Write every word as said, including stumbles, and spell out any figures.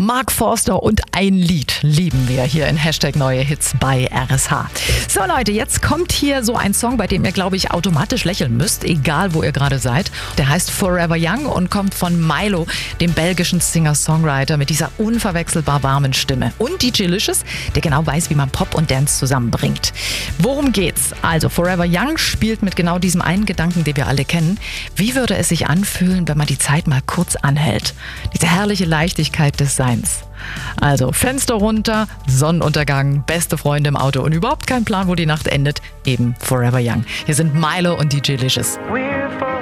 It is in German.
Mark Forster und ein Lied lieben wir hier in Hashtag Neue Hits bei R S H. So Leute, jetzt kommt hier so ein Song, bei dem ihr, glaube ich, automatisch lächeln müsst, egal wo ihr gerade seid. Der heißt Forever Young und kommt von Mylo, dem belgischen Singer-Songwriter mit dieser unverwechselbar warmen Stimme. Und D J Licious, der genau weiß, wie man Pop und Dance zusammenbringt. Worum geht's? Also Forever Young spielt mit genau diesem einen Gedanken, den wir alle kennen. Wie würde es sich anfühlen, wenn man die Zeit mal kurz anhält? Diese herrliche Leichtigkeit des Seins. Also Fenster runter, Sonnenuntergang, beste Freunde im Auto und überhaupt kein Plan, wo die Nacht endet. Eben Forever Young. Hier sind Mylo und D J Licious.